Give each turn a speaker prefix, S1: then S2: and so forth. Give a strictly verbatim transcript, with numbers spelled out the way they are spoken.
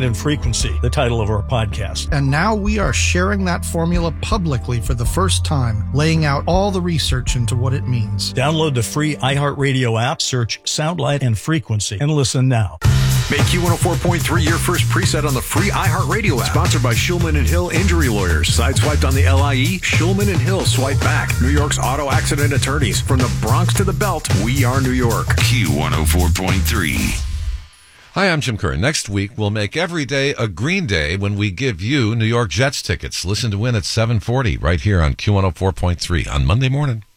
S1: Light, and Frequency, the title of our podcast.
S2: And now we are sharing that formula publicly for the first time, laying out all the research into what it means.
S1: Download the free iHeartRadio app, search Sound, Light, and Frequency, and listen now.
S3: Make Q one oh four point three your first preset on the free iHeartRadio app. Sponsored by Shulman and Hill Injury Lawyers. Sideswiped on the L I E, Shulman and Hill swipe back. New York's auto accident attorneys. From the Bronx to the Belt, we are New York.
S4: Q one oh four point three.
S5: Hi, I'm Jim Curran. Next week, we'll make every day a green day when we give you New York Jets tickets. Listen to win at seven forty right here on Q one oh four point three on Monday morning.